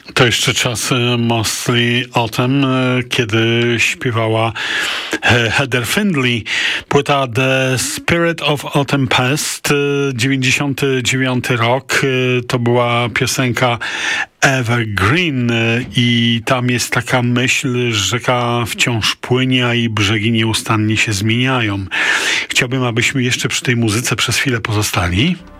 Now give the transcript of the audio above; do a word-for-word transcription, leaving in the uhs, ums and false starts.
To jeszcze czas Mostly Autumn, kiedy śpiewała Heather Findlay. Płyta The Spirit of Autumn Past, dziewięćdziesiąty dziewiąty rok. To była piosenka Evergreen i tam jest taka myśl, że rzeka wciąż płynie, a jej brzegi nieustannie się zmieniają. Chciałbym, abyśmy jeszcze przy tej muzyce przez chwilę pozostali.